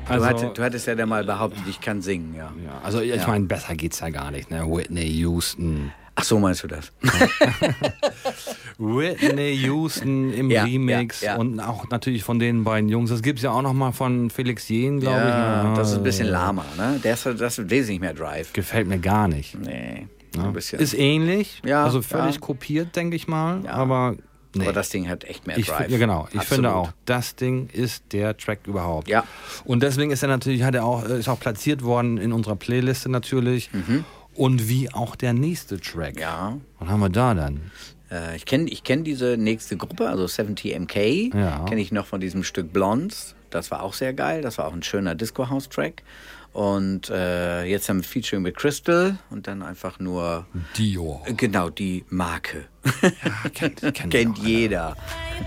Also, du hattest ja dann mal behauptet, ich kann singen, ja. ja, also ich meine, besser geht's ja gar nicht, ne? Whitney Houston. Ach so, meinst du das? Whitney Houston im Ja, Remix ja. und auch natürlich von den beiden Jungs. Das gibt's ja auch noch mal von Felix Jähn, glaube ich. Ja, das ist ein bisschen lahmer, ne? Das ist wesentlich mehr Drive. Gefällt mir gar nicht. Nee, Ja. ein bisschen. Ist ähnlich, Ja, also völlig ja. kopiert, denke ich mal, Ja. aber nee. Aber das Ding hat echt mehr Drive. Ja, genau, ich Absolut. finde auch, das Ding ist der Track überhaupt. Ja. Und deswegen ist er natürlich, ist auch platziert worden in unserer Playliste natürlich. Und wie auch der nächste Track. Ja. Was haben wir da dann? Ich kenn diese nächste Gruppe, also 70MK, Ja. kenne ich noch von diesem Stück Blondes. Das war auch sehr geil, das war auch ein schöner Disco-House-Track. Und jetzt haben wir Featuring mit Crystal und dann einfach nur Dior. genau die Marke. Kennt Kennt jeder.